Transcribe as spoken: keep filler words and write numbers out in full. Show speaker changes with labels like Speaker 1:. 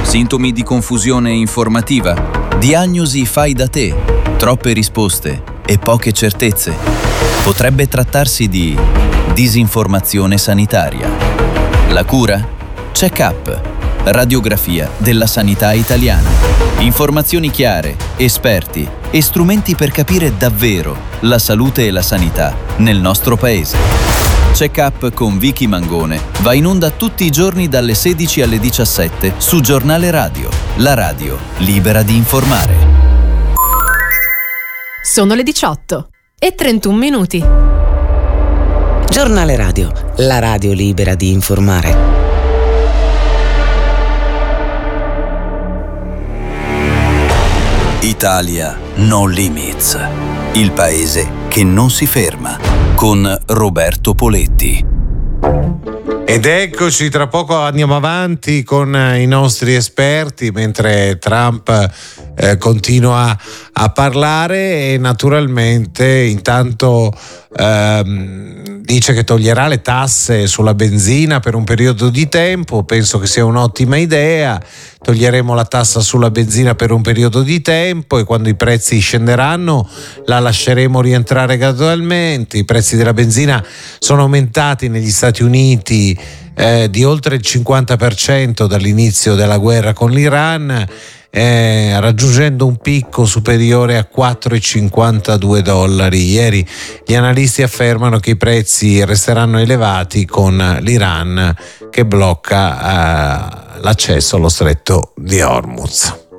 Speaker 1: Sintomi di confusione informativa? Diagnosi fai da te? Troppe risposte e poche certezze? Potrebbe trattarsi di disinformazione sanitaria. La cura? Check-up. Radiografia della sanità italiana. Informazioni chiare, esperti e strumenti per capire davvero la salute e la sanità nel nostro paese. Check-up con Vicky Mangone va in onda tutti i giorni dalle sedici alle diciassette su Giornale Radio, la radio libera di informare.
Speaker 2: Sono le diciotto e trentuno minuti.
Speaker 3: Giornale Radio, la radio libera di informare.
Speaker 1: Italia No Limits, il paese che non si ferma, con Roberto Poletti.
Speaker 4: Ed eccoci, tra poco andiamo avanti con i nostri esperti mentre Trump eh, continua a parlare e naturalmente intanto ehm, dice che toglierà le tasse sulla benzina per un periodo di tempo. Penso che sia un'ottima idea. Toglieremo la tassa sulla benzina per un periodo di tempo e quando i prezzi scenderanno la lasceremo rientrare gradualmente. I prezzi della benzina sono aumentati negli Stati Uniti eh, di oltre il cinquanta per cento dall'inizio della guerra con l'Iran, eh, raggiungendo un picco superiore a quattro virgola cinquantadue dollari. Ieri gli analisti affermano che i prezzi resteranno elevati con l'Iran che blocca eh, l'accesso allo stretto di Hormuz.